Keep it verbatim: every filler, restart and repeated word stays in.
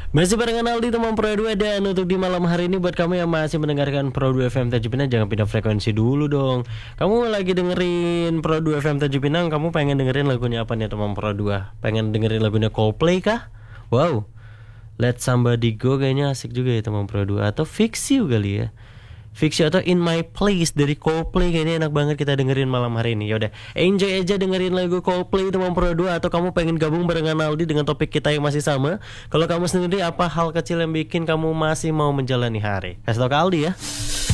Masih barengan Aldi teman Pro dua, dan untuk di malam hari ini buat kamu yang masih mendengarkan Pro dua F M Tanjung Pinang, jangan pindah frekuensi dulu dong. Kamu lagi dengerin Pro dua F M Tanjung Pinang, kamu pengen dengerin lagunya apa nih teman Pro dua? Pengen dengerin lagunya Coldplay kah? Wow, Let Somebody Go kayaknya asik juga ya teman Pro dua. Atau Fix You kali ya, Fix You atau In My Place dari Coldplay, kayaknya enak banget kita dengerin malam hari ini. Yaudah, enjoy aja dengerin lagu Coldplay teman Pro dua. Atau kamu pengen gabung barengan Aldi dengan topik kita yang masih sama? Kalau kamu sendiri, apa hal kecil yang bikin kamu masih mau menjalani hari? Kasih tau ke Aldi ya.